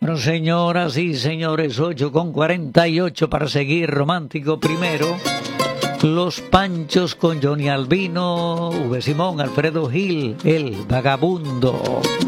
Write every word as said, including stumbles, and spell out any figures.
Bueno, señoras y señores, ocho con cuarenta y ocho para seguir romántico primero. Los Panchos con Johnny Albino, V. Simón, Alfredo Gil, El Vagabundo.